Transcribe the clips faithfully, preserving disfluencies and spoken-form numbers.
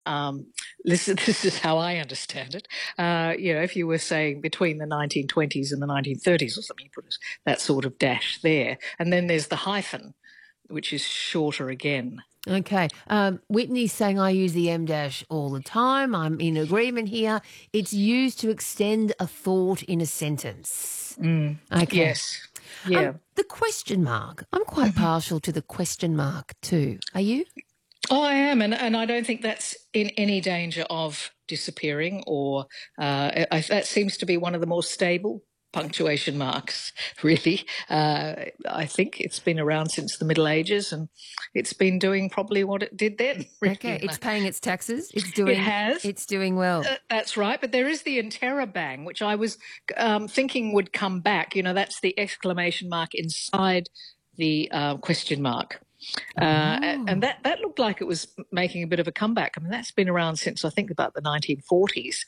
um, this, this is how I understand it. Uh, you know, if you were saying between the nineteen twenties and the nineteen thirties or something, you put that sort of dash there. And then there's the hyphen, which is shorter again. Okay. Um, Whitney's saying I use the em dash all the time. I'm in agreement here. It's used to extend a thought in a sentence. Mm, okay. Yes. Yeah. Um, the question mark. I'm quite partial to the question mark too. Are you? Oh, I am, and, and I don't think that's in any danger of disappearing, or uh, I, that seems to be one of the more stable punctuation marks, really. Uh, I think it's been around since the Middle Ages, and it's been doing probably what it did then. Really. Okay, it's paying its taxes. It's doing. It has. It's doing well. Uh, that's right, but there is the interrobang, which I was um, thinking would come back. You know, that's the exclamation mark inside the uh, question mark. Uh, Oh. and that, that looked like it was making a bit of a comeback. I mean, that's been around since I think about the nineteen forties.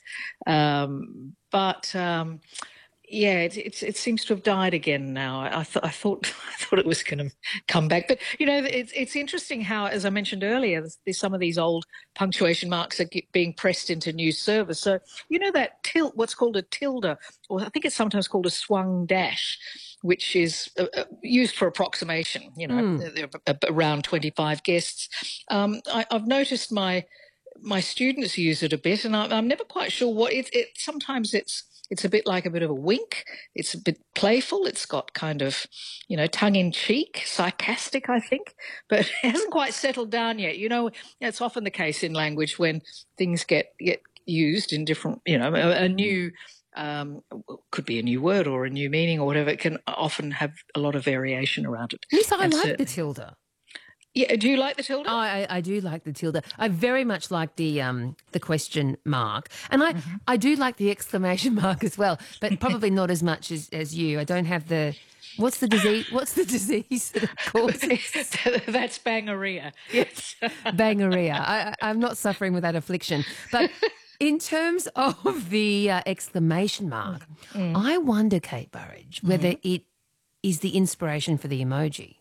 Um, but um, yeah, it, it, it seems to have died again now. I, th- I thought I thought it was going to come back. But, you know, it's, it's interesting how, as I mentioned earlier, there's, there's some of these old punctuation marks are get, being pressed into new service. So, you know, that til- what's called a tilde, or I think it's sometimes called a swung dash, which is uh, uh, used for approximation, you know, mm. there are around twenty-five guests. Um, I, I've noticed my my students use it a bit, and I, I'm never quite sure what it, it. Sometimes it's it's a bit like a bit of a wink. It's a bit playful. It's got kind of, you know, tongue-in-cheek, sarcastic, I think, but it hasn't quite settled down yet. You know, it's often the case in language when things get, get used in different, you know, a, a new... Um, could be a new word or a new meaning or whatever. It can often have a lot of variation around it. Yes, I and like certainly. the tilde. Yeah, do you like the tilde? Oh, I, I do like the tilde. I very much like the um the question mark, and I mm-hmm. I do like the exclamation mark as well, but probably not as much as, as you. I don't have the. What's the disease? What's the disease that it causes? That's bangarrhea. Yes, bangarrhea. I, I'm not suffering with that affliction, but. In terms of the uh, exclamation mark, mm. I wonder, Kate Burridge, whether mm-hmm. it is the inspiration for the emoji.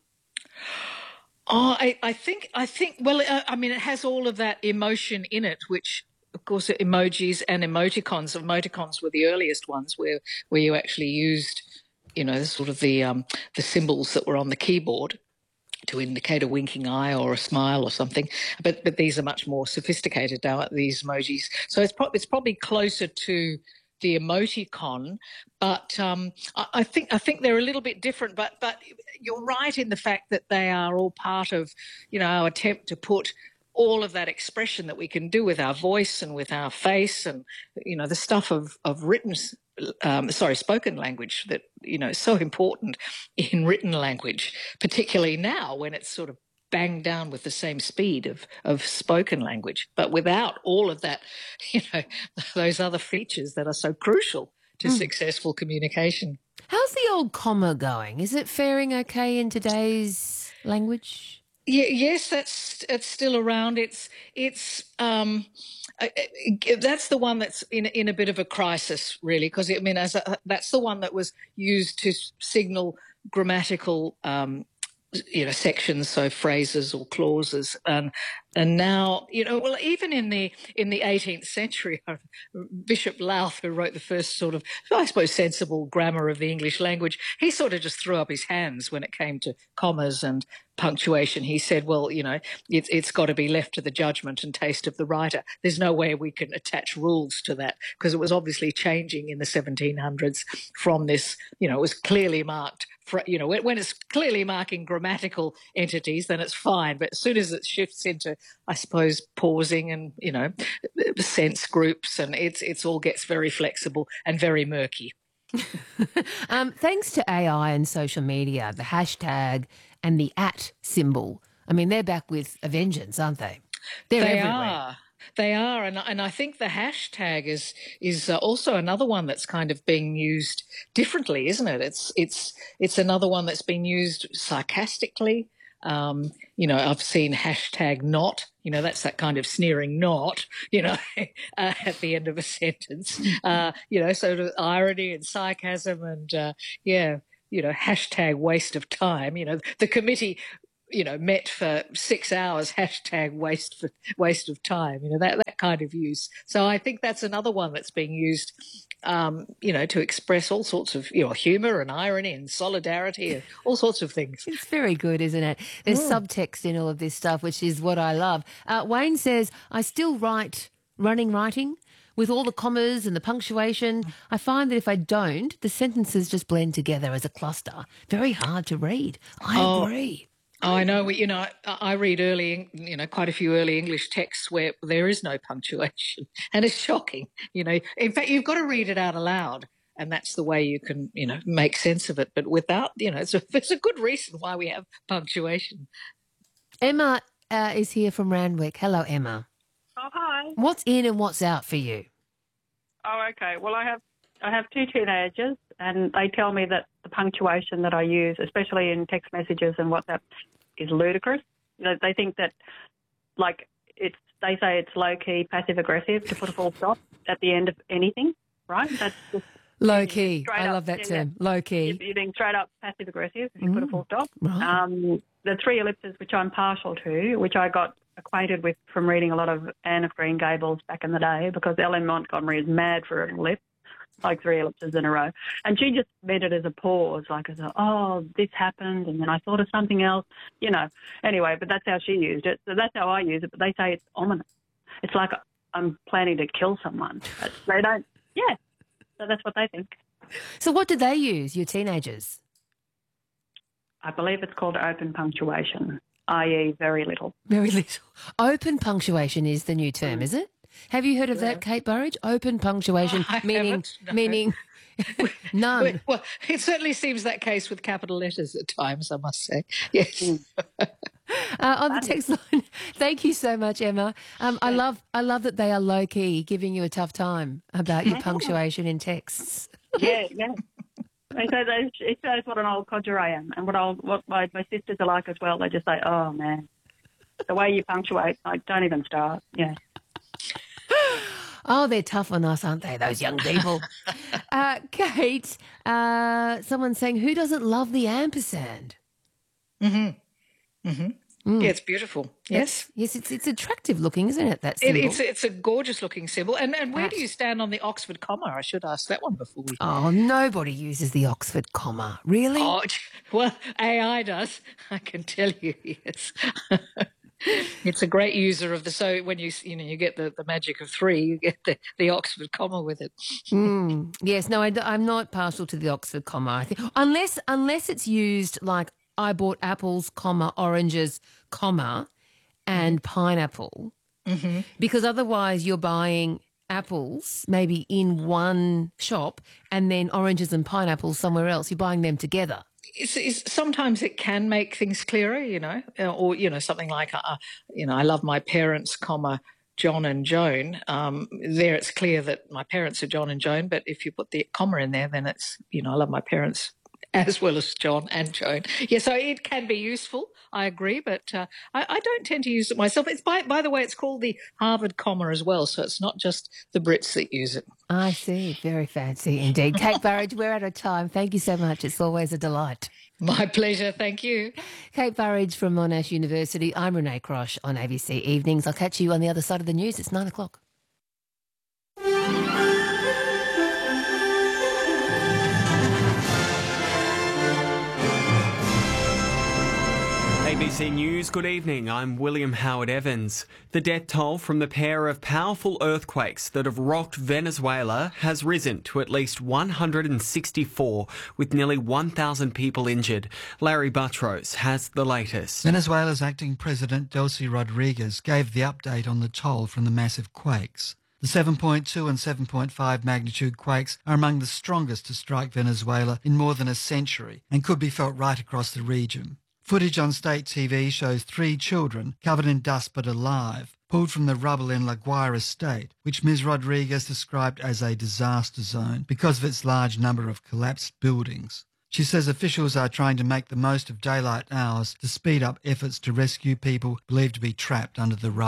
Oh, I, I think, I think. Well, uh, I mean, it has all of that emotion in it, which, of course, emojis and emoticons. Emoticons were the earliest ones, where where you actually used, you know, sort of the um, the symbols that were on the keyboard to indicate a winking eye or a smile or something, but but these are much more sophisticated now, these emojis. So it's, pro- it's probably closer to the emoticon, but um, I, I think I think they're a little bit different. But but you're right in the fact that they are all part of, you know, our attempt to put all of that expression that we can do with our voice and with our face, and you know, the stuff of of written. Um, sorry, spoken language that, you know, is so important in written language, particularly now when it's sort of banged down with the same speed of, of spoken language, but without all of that, you know, those other features that are so crucial to mm. successful communication. How's the old comma going? Is it faring okay in today's language? Yeah, yes, that's it's still around. It's it's um, that's the one that's in in a bit of a crisis, really, because I mean, as a, that's the one that was used to signal grammatical, um, you know, sections, so phrases or clauses, and and now, you know, well, even in the in the eighteenth century, Bishop Lowth, who wrote the first sort of, I suppose, sensible grammar of the English language, he sort of just threw up his hands when it came to commas and punctuation. He said, well, you know, it's it's got to be left to the judgment and taste of the writer. There's no way we can attach rules to that, because it was obviously changing in the seventeen hundreds from this, you know, it was clearly marked. For, you know, when it's clearly marking grammatical entities, then it's fine. But as soon as it shifts into, I suppose, pausing and, you know, sense groups, and it's it's all gets very flexible and very murky. um, thanks to A I and social media, the hashtag and the at symbol, I mean, they're back with a vengeance, aren't they? They're they everywhere. Are. They are, and and I think the hashtag is is uh, also another one that's kind of being used differently, isn't it? It's it's it's another one that's been used sarcastically. Um, you know, I've seen hashtag not. You know, that's that kind of sneering not. You know, uh, at the end of a sentence. Uh, you know, sort of irony and sarcasm, and uh, yeah, you know, hashtag waste of time. You know, the committee. you know, met for six hours, hashtag waste for, waste of time, you know, that, that kind of use. So I think that's another one that's being used, um, you know, to express all sorts of, you know, humour and irony and solidarity and all sorts of things. It's very good, isn't it? There's Mm. subtext in all of this stuff, which is what I love. Uh, Wayne says, I still write running writing with all the commas and the punctuation. I find that if I don't, the sentences just blend together as a cluster. Very hard to read. I Oh. agree. Oh, I know. You know, I, I read early, you know, quite a few early English texts where there is no punctuation, and it's shocking. You know, in fact, you've got to read it out aloud, and that's the way you can, you know, make sense of it. But without, you know, it's a, there's a good reason why we have punctuation. Emma uh, is here from Randwick. Hello, Emma. Oh, hi. What's in and what's out for you? Oh, okay. Well, I have I have two teenagers, and they tell me that the punctuation that I use, especially in text messages and WhatsApp, is ludicrous. They, they think that, like, it's. They say it's low key, passive aggressive to put a full stop at the end of anything. Right? That's just Low key. straight I up, love that yeah, term. Low key. You're being straight up passive aggressive if you put a full stop. Right. Um, the three ellipses, which I'm partial to, which I got acquainted with from reading a lot of Anne of Green Gables back in the day, because Ellen Montgomery is mad for an ellipse, like three ellipses in a row. And she just meant it as a pause, like as a, oh, this happened, and then I thought of something else, you know. Anyway, but that's how she used it. So that's how I use it, but they say it's ominous. It's like I'm planning to kill someone. But they don't, yeah. So that's what they think. So what do they use, your teenagers? I believe it's called open punctuation, that is very little. Very little. Open punctuation is the new term, is it? Have you heard of that, Kate Burridge? Open punctuation, I meaning haven't, no. meaning none. Well, it certainly seems that case with capital letters at times, I must say. Yes. Uh, on the text line, thank you so much, Emma. Um, I love, I love that they are low key, giving you a tough time about your punctuation in texts. Yeah, yeah. They say they, it shows what an old codger I am, and what old, what my, my sisters are like as well. They just say, "Oh man, the way you punctuate, like don't even start." Yeah. Oh, they're tough on us, aren't they, those young people? uh, Kate, uh, someone's saying, who doesn't love the ampersand? Mm-hmm. Mm-hmm. Mm. Yeah, it's beautiful. Yes. Yes, it's it's attractive looking, isn't it, that It, symbol? it's it's a gorgeous looking symbol. And and where Perhaps- do you stand on the Oxford comma? I should ask that one before we. Oh, nobody uses the Oxford comma. Really? Oh, well, A I does. I can tell you. Yes. It's a great user of the, so when you you know you get the, the magic of three, you get the, the Oxford comma with it. Mm, yes, no, I, am not partial to the Oxford comma. I think unless unless it's used like I bought apples, comma oranges, comma, and pineapple, Mm-hmm. because otherwise you're buying apples maybe in one shop and then oranges and pineapples somewhere else. You're buying them together. It's, it's, sometimes it can make things clearer, you know, or, you know, something like, uh, you know, I love my parents, comma, John and Joan. Um, there it's clear that my parents are John and Joan, but if you put the comma in there, then it's, you know, I love my parents as well as John and Joan. Yeah, so it can be useful, I agree, but uh, I, I don't tend to use it myself. It's by, by the way, it's called the Harvard comma as well, so it's not just the Brits that use it. I see. Very fancy indeed. Kate Burridge, we're out of time. Thank you so much. It's always a delight. My pleasure. Thank you. Kate Burridge from Monash University. I'm Renee Crosh on A B C Evenings. I'll catch you on the other side of the news. It's nine o'clock. A B C News, good evening. I'm William Howard Evans. The death toll from the pair of powerful earthquakes that have rocked Venezuela has risen to at least one hundred sixty-four, with nearly one thousand people injured. Larry Buttrose has the latest. Venezuela's acting president, Delcy Rodriguez, gave the update on the toll from the massive quakes. The seven point two and seven point five magnitude quakes are among the strongest to strike Venezuela in more than a century and could be felt right across the region. Footage on state T V shows three children, covered in dust but alive, pulled from the rubble in La Guaira state, which Miz Rodriguez described as a disaster zone because of its large number of collapsed buildings. She says officials are trying to make the most of daylight hours to speed up efforts to rescue people believed to be trapped under the rubble. The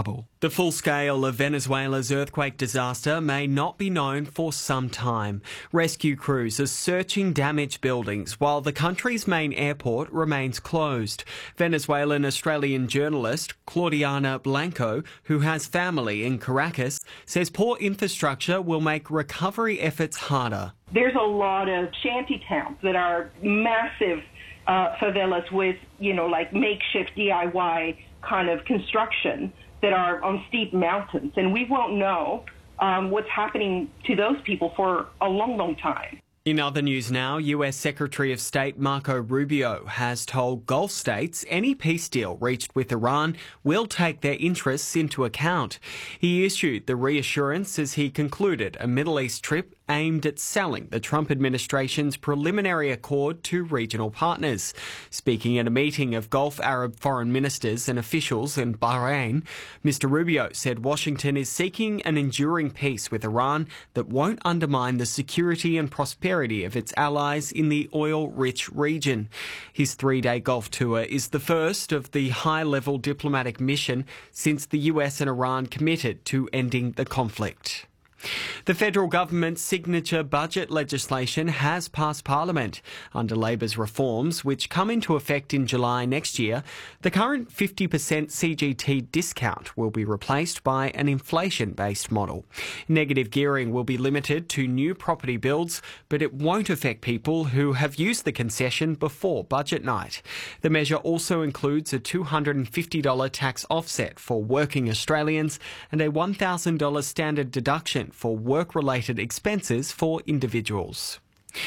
The full scale of Venezuela's earthquake disaster may not be known for some time. Rescue crews are searching damaged buildings while the country's main airport remains closed. Venezuelan Australian journalist Claudiana Blanco, who has family in Caracas, says poor infrastructure will make recovery efforts harder. There's a lot of shanty towns that are massive uh, favelas with, you know, like makeshift D I Y kind of construction that are on steep mountains, and we won't know um, what's happening to those people for a long, long time. In other news now, U S Secretary of State Marco Rubio has told Gulf states any peace deal reached with Iran will take their interests into account. He issued the reassurance as he concluded a Middle East trip aimed at selling the Trump administration's preliminary accord to regional partners. Speaking at a meeting of Gulf Arab foreign ministers and officials in Bahrain, Mister Rubio said Washington is seeking an enduring peace with Iran that won't undermine the security and prosperity of its allies in the oil-rich region. His three-day Gulf tour is the first of the high-level diplomatic mission since the U S and Iran committed to ending the conflict. The federal government's signature budget legislation has passed Parliament. Under Labor's reforms, which come into effect in July next year, the current fifty percent C G T discount will be replaced by an inflation-based model. Negative gearing will be limited to new property builds, but it won't affect people who have used the concession before budget night. The measure also includes a two hundred fifty dollars tax offset for working Australians and a one thousand dollars standard deduction for work-related expenses for individuals.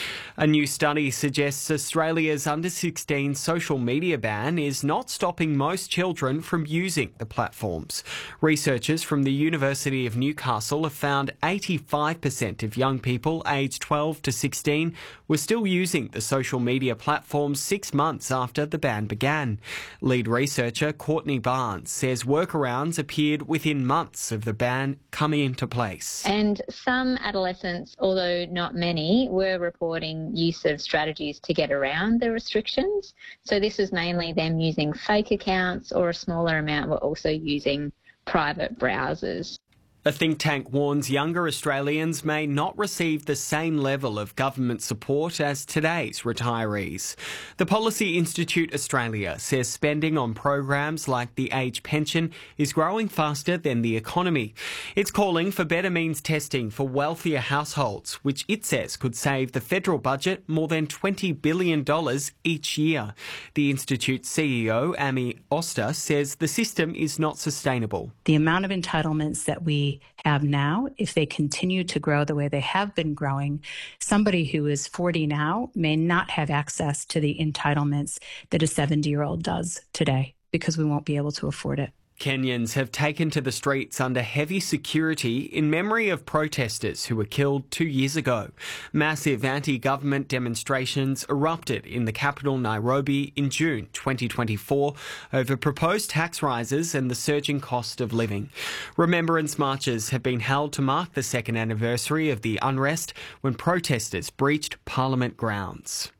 A new study suggests Australia's under sixteen social media ban is not stopping most children from using the platforms. Researchers from the University of Newcastle have found eighty-five percent of young people aged twelve to sixteen were still using the social media platforms six months after the ban began. Lead researcher Courtney Barnes says workarounds appeared within months of the ban coming into place. And some adolescents, although not many, were reporting use of strategies to get around the restrictions. So this was mainly them using fake accounts, or a smaller amount were also using private browsers. A think tank warns younger Australians may not receive the same level of government support as today's retirees. The Policy Institute Australia says spending on programs like the age pension is growing faster than the economy. It's calling for better means testing for wealthier households, which it says could save the federal budget more than twenty billion dollars each year. The Institute's C E O, Amy Oster, says the system is not sustainable. The amount of entitlements that we have now, if they continue to grow the way they have been growing, somebody who is forty now may not have access to the entitlements that a seventy-year-old does today, because we won't be able to afford it. Kenyans have taken to the streets under heavy security in memory of protesters who were killed two years ago. Massive anti-government demonstrations erupted in the capital Nairobi in June twenty twenty-four over proposed tax rises and the surging cost of living. Remembrance marches have been held to mark the second anniversary of the unrest when protesters breached Parliament grounds.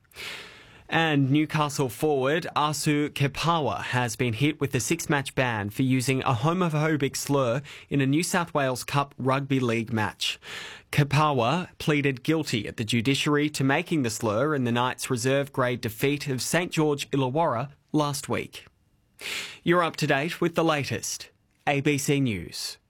And Newcastle forward Asu Kepawa has been hit with a six-match ban for using a homophobic slur in a New South Wales Cup rugby league match. Kepawa pleaded guilty at the judiciary to making the slur in the Knights' reserve grade defeat of St George Illawarra last week. You're up to date with the latest. A B C News.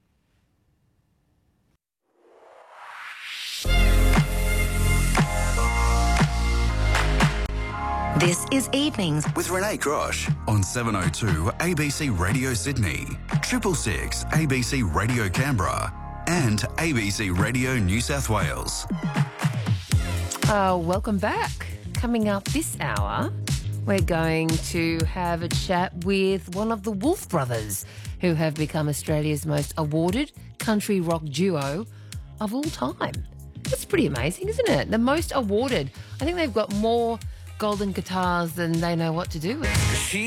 This is Evenings with Renee Grosh on seven oh two A B C Radio Sydney, triple six A B C Radio Canberra and A B C Radio New South Wales. Uh, welcome back. Coming up this hour, we're going to have a chat with one of the Wolf Brothers, who have become Australia's most awarded country rock duo of all time. That's pretty amazing, isn't it? The most awarded. I think they've got more golden guitars than they know what to do with.